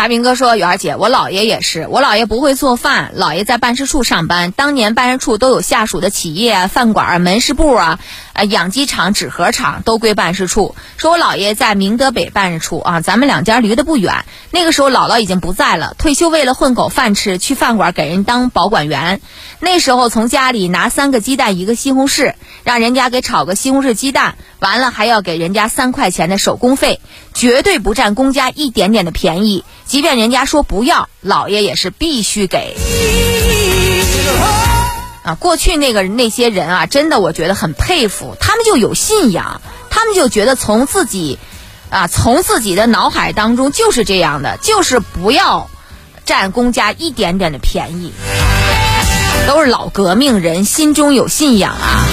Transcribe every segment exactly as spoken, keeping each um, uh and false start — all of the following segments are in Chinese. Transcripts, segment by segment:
大明哥说，元儿姐，我姥爷也是，我姥爷不会做饭，姥爷在办事处上班，当年办事处都有下属的企业啊、饭馆啊、门市部啊、呃养鸡场、纸盒厂都归办事处。说我姥爷在明德北办事处啊，咱们两家离得不远。那个时候姥姥已经不在了，退休为了混口饭吃，去饭馆给人当保管员。那时候从家里拿三个鸡蛋一个西红柿，让人家给炒个西红柿鸡蛋，完了还要给人家三块钱的手工费，绝对不占公家一点点的便宜。即便人家说不要，姥爷也是必须给。啊，过去那个那些人啊，真的我觉得很佩服，他们就有信仰，他们就觉得从自己啊，从自己的脑海当中就是这样的，就是不要占公家一点点的便宜。都是老革命人，心中有信仰啊。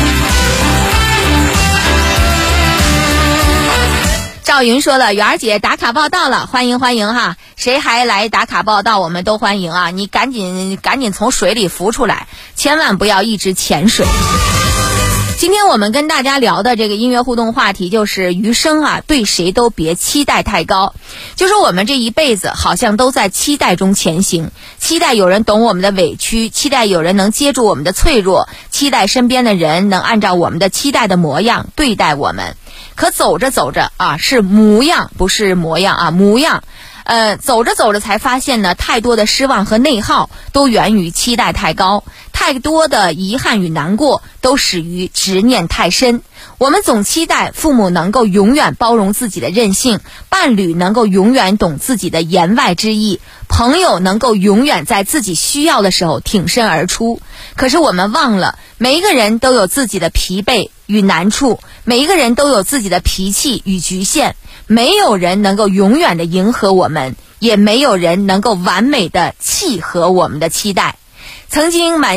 赵云说了，元儿姐打卡报道了，欢迎欢迎哈！谁还来打卡报道，我们都欢迎啊！你赶紧赶紧从水里浮出来，千万不要一直潜水。今天我们跟大家聊的这个音乐互动话题就是余生啊，对谁都别期待太高。就是我们这一辈子好像都在期待中前行，期待有人懂我们的委屈，期待有人能接住我们的脆弱，期待身边的人能按照我们的期待的模样对待我们。可走着走着啊，是模样不是模样啊，模样。呃，走着走着才发现呢，太多的失望和内耗都源于期待太高，太多的遗憾与难过都始于执念太深。我们总期待父母能够永远包容自己的任性，伴侣能够永远懂自己的言外之意，朋友能够永远在自己需要的时候挺身而出。可是我们忘了，每一个人都有自己的疲惫与难处，每一个人都有自己的脾气与局限，没有人能够永远的迎合我们，也没有人能够完美的契合我们的期待。曾经满